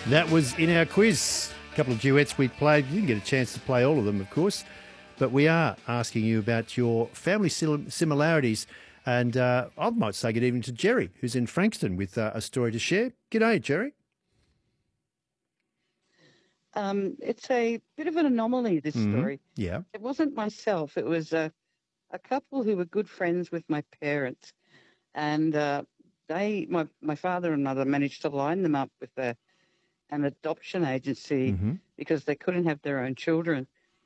That was in our quiz. A couple of duets we played. You didn't get a chance to play all of them, of course, but we are asking you about your family similarities. And I might say good evening to Jerry, who's in Frankston with a story to share. G'day, Jerry. It's a bit of an anomaly, this story. Yeah. It wasn't myself. It was a couple who were good friends with my parents. And my father and mother managed to line them up with an adoption agency because they couldn't have their own children.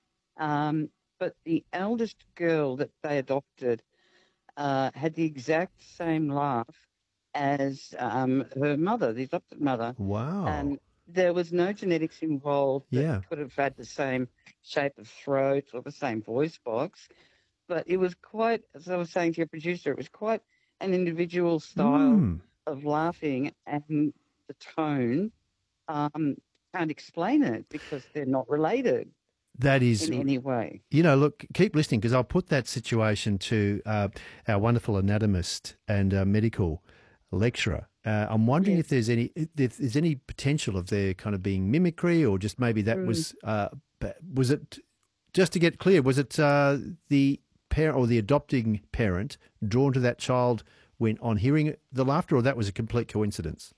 But the eldest girl that they adopted had the exact same laugh as her mother, the adopted mother. Wow. And there was no genetics involved that could have had the same shape of throat or the same voice box. But it was quite, as I was saying to your producer, it was quite an individual style of laughing, and the tone can't explain it because they're not related. That is in any way. You know, look, keep listening because I'll put that situation to our wonderful anatomist and medical lecturer. I'm wondering if there's any potential of there kind of being mimicry, or just maybe that was it? Just to get clear, was it the parent or the adopting parent drawn to that child when on hearing the laughter, or that was a complete coincidence?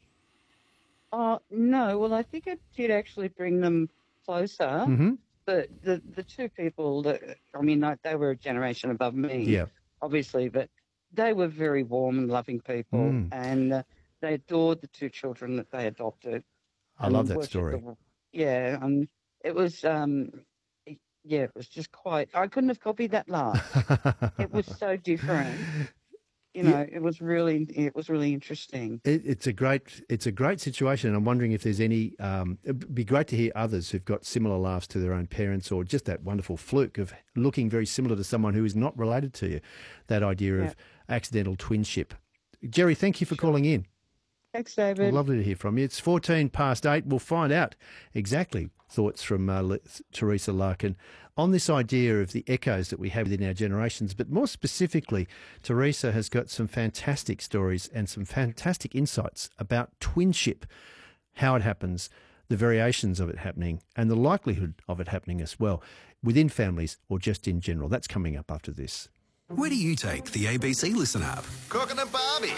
No. Well, I think it did actually bring them closer. But the two people they were a generation above me, obviously, but they were very warm and loving people, and they adored the two children that they adopted. I love that story. It was it was just quite. I couldn't have copied that laugh. It was so different. It was really interesting. It's a great situation, and I'm wondering if there's any. It'd be great to hear others who've got similar laughs to their own parents, or just that wonderful fluke of looking very similar to someone who is not related to you. That idea of accidental twinship. Jerry, thank you for calling in. Thanks, David. Well, lovely to hear from you. It's 8:14. We'll find out exactly thoughts from Teresa Larkin on this idea of the echoes that we have within our generations. But more specifically, Teresa has got some fantastic stories and some fantastic insights about twinship, how it happens, the variations of it happening, and the likelihood of it happening as well, within families or just in general. That's coming up after this. Where do you take the ABC Listen app? Cooking a Barbie.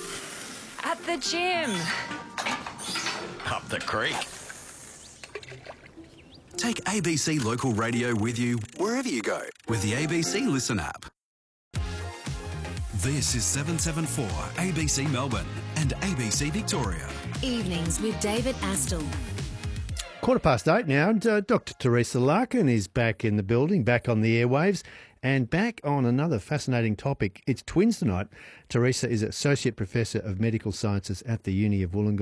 At the gym. Up the creek. Take ABC Local Radio with you wherever you go with the ABC Listen app. This is 774 ABC Melbourne and ABC Victoria. Evenings with David Astle. 8:15 now, and Dr. Teresa Larkin is back in the building, back on the airwaves, and back on another fascinating topic. It's twins tonight. Teresa is Associate Professor of Medical Sciences at the Uni of Wollongong.